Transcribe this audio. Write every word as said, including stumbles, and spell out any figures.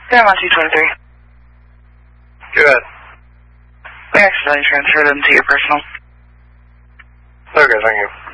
Yeah, I'm on two twenty-three. Good. We accidentally transferred them to your personal. Okay, thank you.